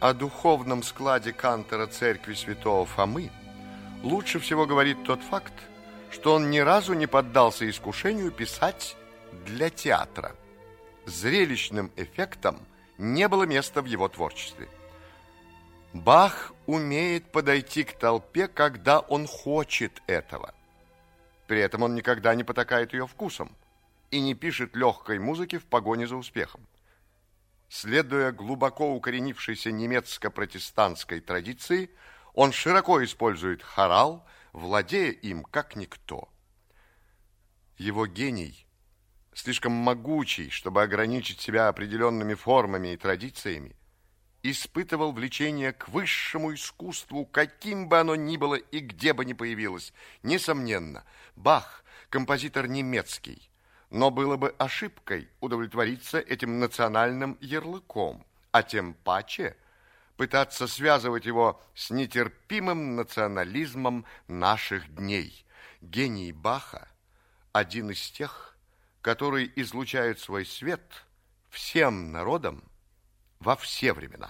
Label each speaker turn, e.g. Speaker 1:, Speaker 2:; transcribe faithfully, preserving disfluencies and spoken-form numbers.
Speaker 1: О духовном складе кантора церкви святого Фомы лучше всего говорит тот факт, что он ни разу не поддался искушению писать для театра. Зрелищным эффектом не было места в его творчестве. Бах умеет подойти к толпе, когда он хочет этого. При этом он никогда не потакает ее вкусом и не пишет легкой музыки в погоне за успехом. Следуя глубоко укоренившейся немецко-протестантской традиции, он широко использует хорал, владея им как никто. Его гений слишком могучий, чтобы ограничить себя определенными формами и традициями, испытывал влечение к высшему искусству, каким бы оно ни было и где бы ни появилось. Несомненно, Бах – композитор немецкий, но было бы ошибкой удовлетвориться этим национальным ярлыком, а тем паче пытаться связывать его с нетерпимым национализмом наших дней. Гений Баха – один из тех, который излучает свой свет всем народам во все времена.